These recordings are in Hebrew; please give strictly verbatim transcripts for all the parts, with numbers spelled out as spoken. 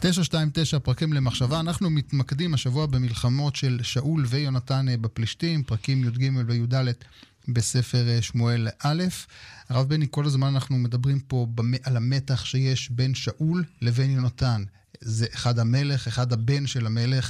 תשע שתיים תשע פרקים למחשבה. אנחנו מתמקדים השבוע במלחמות של שאול ויונתן בפלישתים, פרקים י' ג' וי' ד' בספר שמואל א'. הרב בני, כל הזמן אנחנו מדברים פה על המתח שיש בין שאול לבין יונתן. זה אחד המלך, אחד הבן של המלך.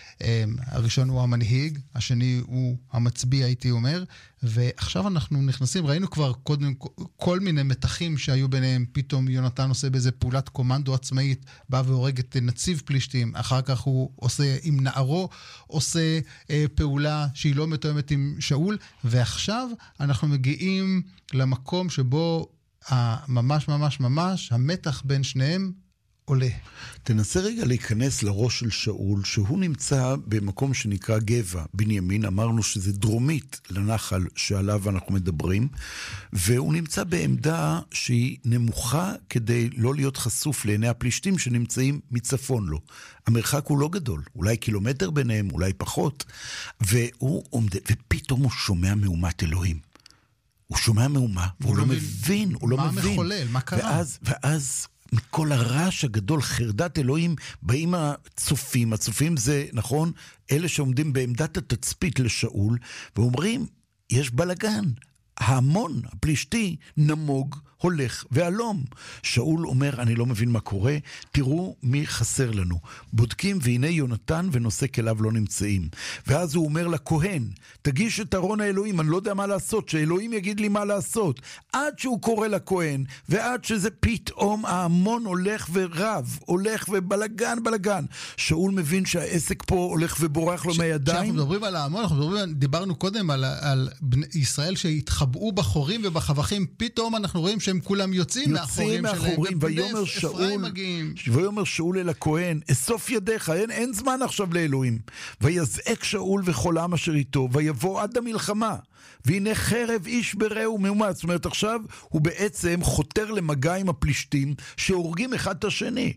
הראשון הוא המנהיג, השני הוא המצביע, הייתי אומר, ועכשיו אנחנו נכנסים, ראינו כבר קודם כל מיני מתחים שהיו ביניהם, פתאום יונתן עושה באיזה פעולת קומנדו עצמאית, בא והורג את נציב פלישתים, אחר כך הוא עושה עם נערו, עושה אה, פעולה שהיא לא מתואמת עם שאול, ועכשיו אנחנו מגיעים למקום שבו ממש ממש ממש המתח בין שניהם עולה. תנסה רגע להיכנס לראש של שאול, שהוא נמצא במקום שנקרא גבע, בנימין, אמרנו שזה דרומית לנחל שעליו אנחנו מדברים, והוא נמצא בעמדה שהיא נמוכה כדי לא להיות חשוף לעיני הפלישתים שנמצאים מצפון לו. המרחק הוא לא גדול, אולי קילומטר ביניהם, אולי פחות, והוא עומד, ופתאום הוא שומע מהומת אלוהים. הוא שומע מהומה, והוא לא מבין, הוא לא מבין. מה מחולל? מה קרה? ואז, ואז מכל הרעש הגדול, חרדת אלוהים, באים הצופים, הצופים זה, נכון, אלה שעומדים בעמדת התצפית לשאול, ואומרים, יש בלגן, ההמון הפלישתי נמוג, הולך והלום. שאול אומר, אני לא מבין מה קורה, תראו מי חסר לנו. בודקים, והנה יונתן ונושא כליו לא נמצאים. ואז הוא אומר לכהן, תגיש את ארון האלוהים, אני לא יודע מה לעשות, שאלוהים יגיד לי מה לעשות. עד שהוא קורא לכהן, ועד שזה פתאום ההמון הולך ורב, הולך ובלגן, בלגן. שאול מבין שהעסק פה הולך ובורח לו מהידיים. כשאנחנו מדברים על ההמון, אנחנו מדברים, דיברנו קודם על, על בני ישראל שהתחבאו בחורים ובחבכים, פתאום אנחנו רואים שהם כולם יוצאים מהחורים שלהם, ויאמר שאול, ויאמר שאול אל הכהן, אסוף ידיך, אין, אין זמן עכשיו לאלוהים. ויזעק שאול וכל העם אשר איתו, ויבוא עד המלחמה, והנה חרב איש ברעהו מאומץ. זאת אומרת, עכשיו הוא בעצם חותר למגע עם הפלישתים, שהורגים אחד את השני.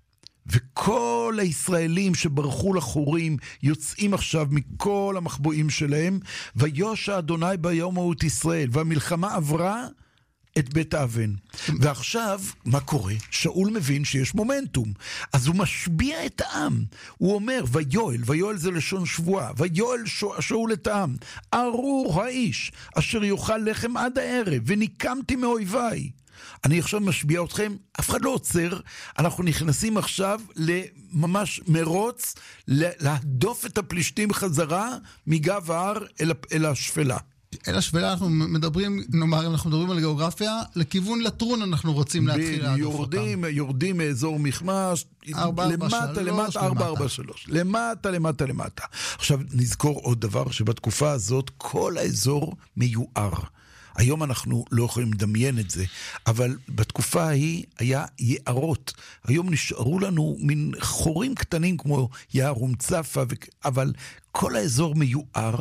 וכל הישראלים שברחו לחורים יוצאים עכשיו מכל המחבואים שלהם, ויושע אדוני ביום ההוא את ישראל, והמלחמה עברה את בית האבן. ועכשיו, מה קורה? שאול מבין שיש מומנטום. אז הוא משביע את העם. הוא אומר, ויואל, ויואל זה לשון שבועה, ויואל שאול את העם, ארור האיש, אשר יאכל לחם עד הערב, וניקמתי מאויביי. אני עכשיו משביע אתכם, אף אחד לא עוצר, אנחנו נכנסים עכשיו לממש מרוץ, להדוף את הפלישתים חזרה מגב ההר אל, אל השפלה. אל השפלה אנחנו מדברים, נאמר, אנחנו מדברים על גיאוגרפיה, לכיוון לטרון אנחנו רוצים להתחיל להדוף אותם. יורדים מאזור מחמש, למטה, למטה, ארבע ארבע שלוש. למטה, למטה, למטה. עכשיו נזכור עוד דבר, שבתקופה הזאת כל האזור מיוער. היום אנחנו לא יכולים לדמיין את זה, אבל בתקופה ההיא היה יערות. היום נשארו לנו מין חורים קטנים כמו יער ומצפה, אבל כל האזור מיוער,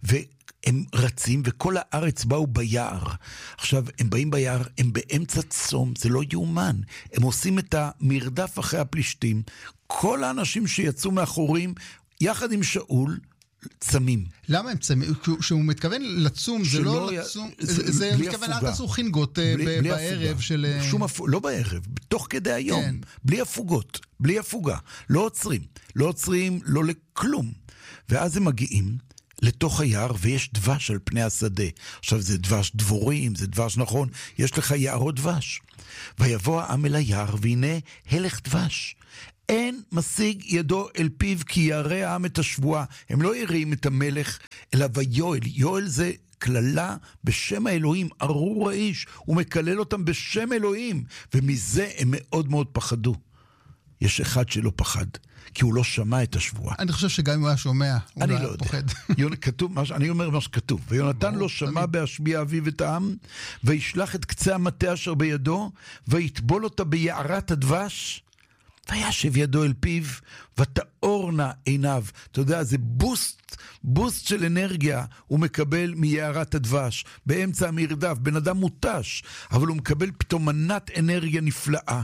והם רצים, וכל הארץ באו ביער. עכשיו, הם באים ביער, הם באמצע צום, זה לא יאומן. הם עושים את המרדף אחרי הפלישתים. כל האנשים שיצאו מהחורים, יחד עם שאול, צמים. למה הם צמים? כשהוא מתכוון לצום, זה לא לצום, זה מתכוון, אל תעשו חינגות בערב של... לא בערב, תוך כדי היום, בלי הפוגות, בלי הפוגה, לא עוצרים, לא עוצרים, לא לכלום. ואז הם מגיעים לתוך היער, ויש דבש על פני השדה. עכשיו זה דבש דבורים, זה דבש נכון, יש לך יערות דבש. ויבוא העם אל היער, והנה הלך דבש. אין משיג ידו אל פיו, כי ירא העם את השבועה. הם לא יראים את המלך, אלא ויואל. יואל זה כללה בשם האלוהים, ארור האיש. הוא מקלל אותם בשם אלוהים, ומזה הם מאוד מאוד פחדו. יש אחד שלא פחד, כי הוא לא שמע את השבועה. אני חושב שגם אם הוא היה שומע, הוא לא היה פוחד. כתוב, אני אומר מה שכתוב. ויונתן לא שמע בהשביע אביו את העם, וישלח את קצה המטה אשר בידו, ויטבול אותה ביערת הדבש, וישב ידו אל פיו, ותאורנה עיניו. אתה יודע, זה בוסט, בוסט של אנרגיה הוא מקבל מיערת הדבש, באמצע המרדף, בן אדם מוטש, אבל הוא מקבל פתאום מנת אנרגיה נפלאה.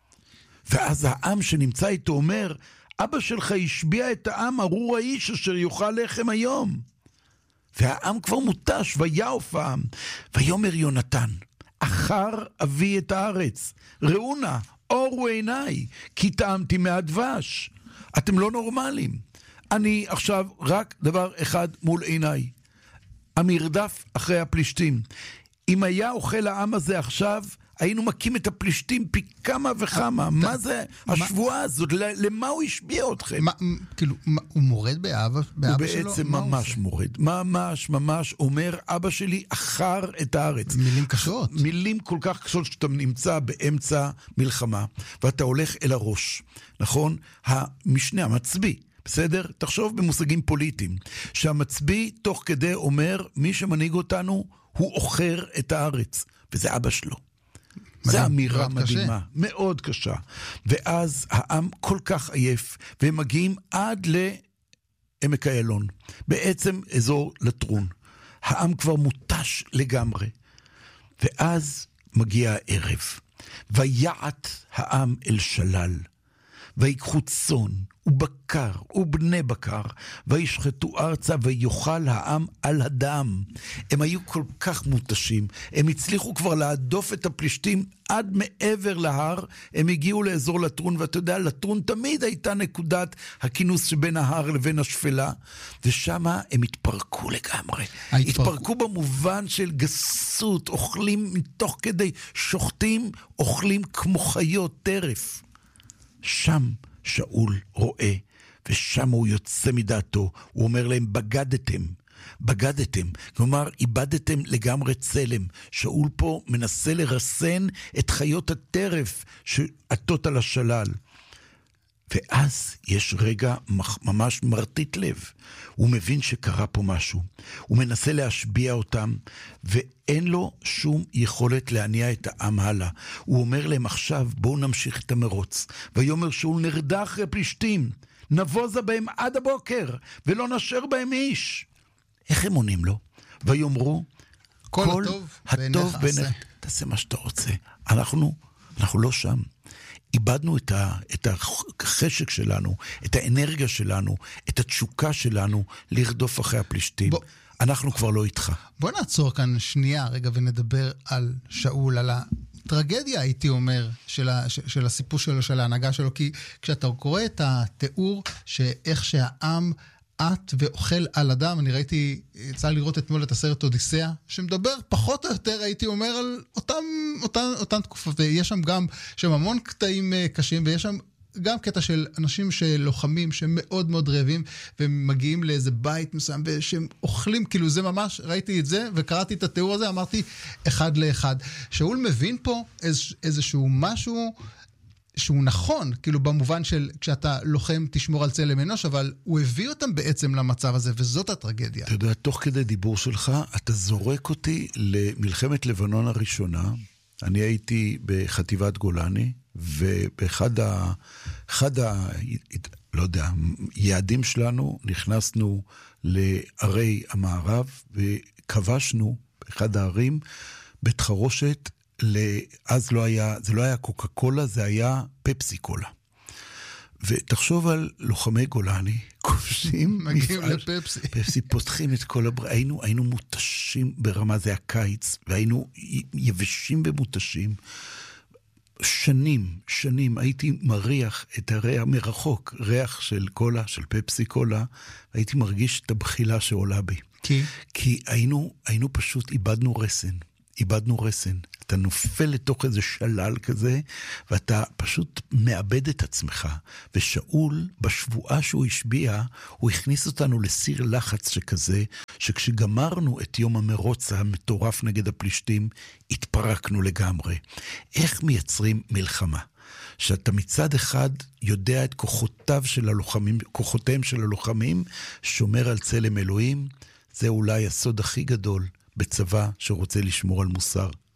ואז העם שנמצא איתו אומר, אבא שלך השביע את העם, ארור האיש אשר יאכל לחם היום. והעם כבר מוטש, ויעוף העם. ויאמר יונתן, אחר אבי את הארץ, ראו נא, אורו עיניי, כי טעמתי מהדבש. אתם לא נורמלים. אני עכשיו רק דבר אחד מול עיניי. המרדף אחרי הפלישתים. אם היה אוכל העם הזה עכשיו, היינו מקים את הפלישתים פי כמה וכמה. מה זה השבועה הזאת? למה הוא השביע אתכם? כאילו, הוא מורד באבא שלו? הוא בעצם ממש מורד. ממש, ממש אומר, אבא שלי אחר את הארץ. מילים קשות. מילים כל כך קשות שאתה נמצא באמצע מלחמה, ואתה הולך אל הראש. נכון? המשנה, המצביא. בסדר? תחשוב במושגים פוליטיים. שהמצביא תוך כדי אומר, מי שמנהיג אותנו הוא אוכר את הארץ. וזה אבא שלו. זו אמירה מדהימה, מאוד קשה. ואז העם כל כך עייף, והם מגיעים עד לעמק איילון, בעצם אזור לטרון. העם כבר מוטש לגמרי. ואז מגיע הערב, ויעט העם אל שלל, ויקחו צאן, ובקר, ובני בקר, וישחטו ארצה, ויאכל העם על הדם. הם היו כל כך מוטשים, הם הצליחו כבר להדוף את הפלישתים עד מעבר להר, הם הגיעו לאזור לטרון, ואתה יודע, לטרון תמיד הייתה נקודת הכינוס שבין ההר לבין השפלה, ושם הם התפרקו לגמרי. ההתפרק... התפרקו במובן של גסות, אוכלים מתוך כדי, שוחטים, אוכלים כמו חיות טרף. שם שאול רואה, ושם הוא יוצא מדעתו, הוא אומר להם, בגדתם, בגדתם, כלומר, איבדתם לגמרי צלם. שאול פה מנסה לרסן את חיות הטרף שעטות על השלל. ואז יש רגע ממש מרטיט לב. הוא מבין שקרה פה משהו. הוא מנסה להשביע אותם, ואין לו שום יכולת להניע את העם הלאה. הוא אומר להם עכשיו, בואו נמשיך את המרוץ. ויאמר שאול, נרדע אחרי פלישתים, נבוזה בהם עד הבוקר, ולא נשר בהם איש. איך הם עונים לו? ויאמרו, כל, כל הטוב, הטוב בעיניך. תעשה מה שאתה רוצה. אנחנו, אנחנו לא שם. איבדנו את, ה, את החשק שלנו, את האנרגיה שלנו, את התשוקה שלנו לרדוף אחרי הפלישתים. בוא, אנחנו כבר לא איתך. בוא נעצור כאן שנייה רגע ונדבר על שאול, על הטרגדיה, הייתי אומר, של, ה, של הסיפור שלו, של ההנהגה שלו, כי כשאתה קורא את התיאור שאיך שהעם עט ואוכל על אדם, אני ראיתי, יצא לראות אתמול את הסרט אודיסאה, שמדבר פחות או יותר, הייתי אומר, על אותם, אותן, אותן תקופות, ויש שם גם, שם המון קטעים קשים, ויש שם גם קטע של אנשים שלוחמים, שהם מאוד מאוד רעבים, והם מגיעים לאיזה בית מסוים, ושהם אוכלים, כאילו זה ממש, ראיתי את זה, וקראתי את התיאור הזה, אמרתי, אחד לאחד. שאול מבין פה איז, איזשהו משהו, שהוא נכון, כאילו במובן של כשאתה לוחם תשמור על צלם אנוש, אבל הוא הביא אותם בעצם למצב הזה, וזאת הטרגדיה. אתה יודע, תוך כדי דיבור שלך, אתה זורק אותי למלחמת לבנון הראשונה. אני הייתי בחטיבת גולני, ובאחד ה... אחד ה... לא יודע, יעדים שלנו, נכנסנו לערי המערב, וכבשנו באחד הערים, בית חרושת, אז לא היה, זה לא היה קוקה קולה, זה היה פפסי קולה. ותחשוב על לוחמי גולני, כובשים, מגיעים לפפסי. פפסי, פותחים את כל הבר... היינו, היינו מותשים ברמה, זה הקיץ, והיינו יבשים ומותשים. שנים, שנים, הייתי מריח את הריח מרחוק, ריח של קולה, של פפסי קולה, והייתי מרגיש את הבחילה שעולה בי. כי? כי היינו, היינו פשוט, איבדנו רסן. איבדנו רסן. אתה נופל לתוך איזה שלל כזה, ואתה פשוט מאבד את עצמך. ושאול, בשבועה שהוא השביע, הוא הכניס אותנו לסיר לחץ שכזה, שכשגמרנו את יום המרוץ המטורף נגד הפלישתים, התפרקנו לגמרי. איך מייצרים מלחמה? שאתה מצד אחד יודע את כוחותיו של הלוחמים, כוחותיהם של הלוחמים, שומר על צלם אלוהים, זה אולי הסוד הכי גדול בצבא שרוצה לשמור על מוסר.